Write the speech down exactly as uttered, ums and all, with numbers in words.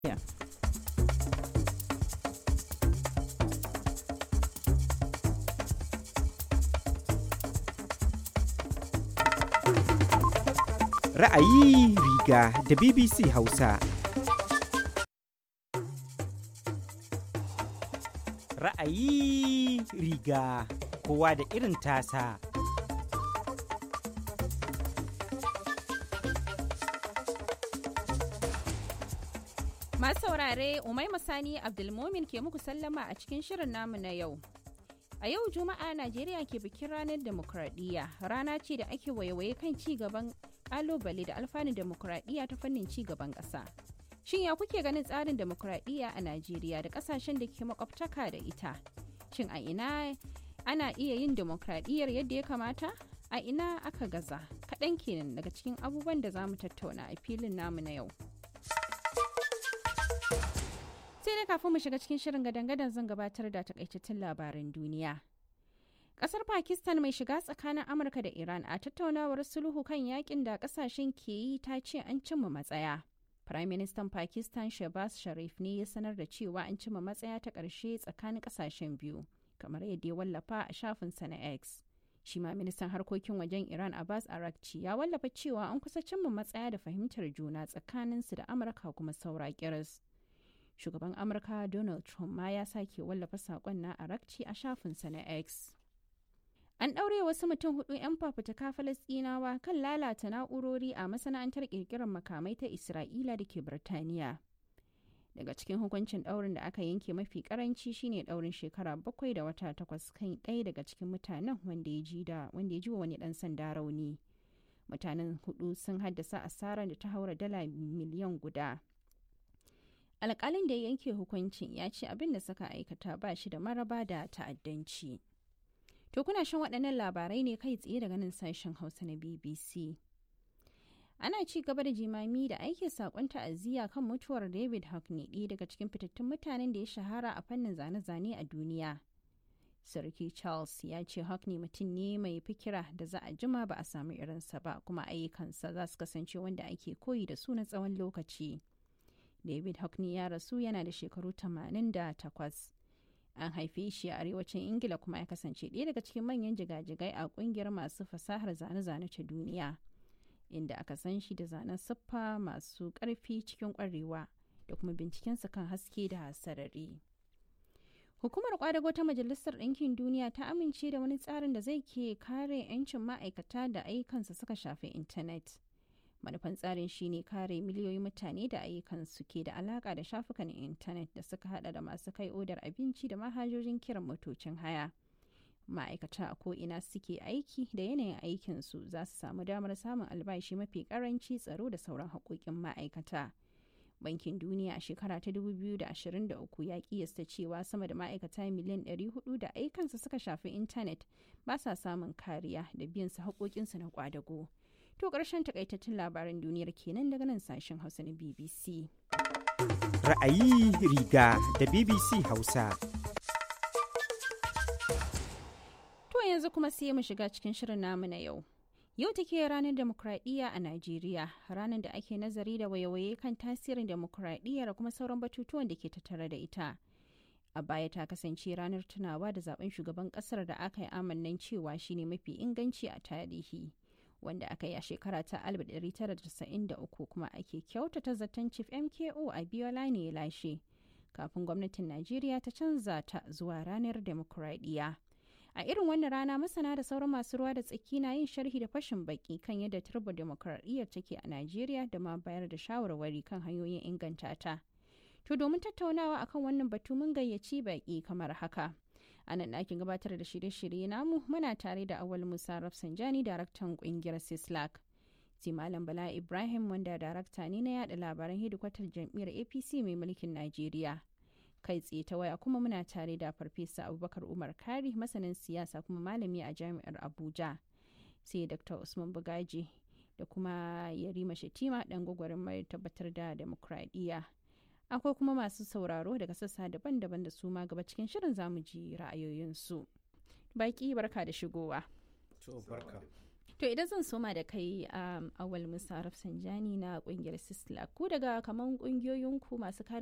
Ra'ayi riga da B B C Hausa. Ra'ayi riga kowa da irin tasa. Masu saurare, Umaima Sani Abdulmomin ke muku sallama a cikin shirin namu na yau. A yau Juma'a Najeriya ke bikin ranar demokradiyya. Rana ce da ake waiwaye kan ci gaban kalubale da alfanun demokradiyya ta fannin ci gaban ƙasa. Shin ya kuke ganin tsarin demokradiyya a Najeriya da ƙasashen da ke makwabtaka da ita? Shin a ina ana iya yin demokradiyyar yadda ya kamata? A ina aka gaza? Kaɗan kenan daga cikin abubuwan da za mu tattauna a filin namu na yau. Sai dai kafin mu shiga cikin shirin gadan-gadan zan gabatar da takaitattun labaran duniya. Kasar Pakistan mai shiga tsakanin Amurka da Iran a tattaunawar sulhu kan yakin da kasashen ke yi ta ce an cimma matsaya. Prime Minister Pakistan Shehbaz Sharif ne ya sanar da cewa an cimma matsaya ta ƙarshe tsakanin kasashen biyu, kamar yadda ya wallafa a shafinsa na X. Shi ma ministan harkokin wajen Iran Abbas Araghchi ya wallafa cewa an kusa cimma matsaya da fahimtar juna tsakaninsu da Amurka kuma saura kiris. Shugaban Amurka Donald Trump ma ya sake wallafa saƙon na Araghchi a shafinsa na X. An ɗaure wasu mutum hudu 'yan fafutuka Falasɗinawa kan lalata na'urori a masana'antar ƙirƙirar makamai ta Isra'ila da ke Birtaniya. Daga cikin hukuncin ɗaurin da aka yanke mafi ƙaranci shine ɗaurin shekara bakwai da wata takwas kan ɗaya daga cikin mutanen wanda ya ji da wanda ya ji wa wani ɗan sanda rauni. Mutanen hudu sun haddasa asarar da ta haura dala miliyan guda. Alƙalin da ya yanke hukuncin ya ce abin da suka aikata ba shi da maraba da ta'addanci. To kuna shan waɗannan labarai ne kai tsaye daga nan sashen Hausa na B B C. Ana ci gaba da jimami da aike saƙon ta'aziyya kan mutuwar David Hockney, ɗaya daga cikin fitattun mutanen da ya shahara a fannin zane-zane a duniya. Sarki Charles ya ce Hockney mutum ne mai fikira da za a jima ba a samu irinsa ba, kuma ayyukansa za su kasance wanda ake koyi da su na tsawon lokaci. David Hockney ya rasu yana da shekaru tamanin da takwas. An haife shi a arewacin Ingila kuma ya kasance ɗaya daga cikin manyan jigajigai a ƙungiyar masu fasahar zane-zane ta duniya, inda aka san shi da zanen siffa masu ƙarfi cikin ƙwarewa da kuma bincikensa kan haske da sarari. Hukumar ƙwadago ta Majalisar Ɗinkin Duniya ta amince da wani tsarin da zai ke kare 'yancin ma'aikata da ayyukansa suka shafi intanet. Manufan tsarin shine kare miliyoyin mutane da ayyukansu ke da alaka da shafukan intanet da suka hada da masu kai odar abinci da manhajojin kiran motocin haya. Ma'aikata a ko'ina suke aiki da yanayin aikinsu za su samu damar samun albashi mafi karanci, tsaro da sauran haƙoƙin ma'aikata. Bankin Duniya a shekara ta dubu biyu da ashirin da uku ya kiyasta cewa sama da ma'aikata miliyan ɗari hudu da ayyukansu suka shafi intanet ba sa samun kariya da biyan su haƙoƙinsu na kwadago. To ƙarshen takaitattun labaran duniyar kenan daga nan sashen Hausa na B B C. Ra'ayi riga da B B C Hausa. To yanzu kuma sai mu shiga cikin shirin namu na yau. Yau take ranar demokradiyya a Najeriya, ranar da ake nazari da wayewaye kan tasirin demokradiyya da kuma sauran batutuwan da ke tattare da ita. A baya ta kasance ranar tunawa da zaben shugaban ƙasar da aka yi amannan cewa shine mafi inganci a tarihi, wanda aka yi a shekara ta alif ɗari tara da casa'in da uku, kuma ake kyautata zaton Chief M K O Abiola ne ya lashe, kafin gwamnatin Najeriya ta canza ta zuwa ranar demokuraɗiyya. A irin wannan rana masana da sauran masu ruwa da tsaki na yin sharhi da fashin baki kan yadda turbar demokuraɗiyyar take a Najeriya da ma bayar da shawarwari kan hanyoyin inganta ta. To domin tattaunawa akan wannan batu mun gayyaci baki kamar haka. A nan ɗakin gabatar da shirye-shirye namu muna tare da Awal Musa Rafsanjani, daraktan ƙungiyar Sislak. Sai Malam Bala Ibrahim, wanda darakta ne na yada labaran hedikwatar jam'iyyar A P C mai mulkin Najeriya. Kai tsaye ta waya kuma muna tare da Farfesa Abubakar Umar Kari, masanin siyasa kuma malami a Jami'ar Abuja. Sai Doctor Usman Bugaji da kuma Yarima Shatima, ɗan gwagwarmayar tabbatar da demokradiyya. Akwai kuma masu sauraro daga sassa daban-daban da su ma gaba cikin shirin zamu ji ra'ayoyinsu. Baki barka da shigowa. To barka. To idan zan soma da kai um, awal Musa Rafsanjani na kungiyar Sislak, ku daga kaman kungiyoyinku masu kare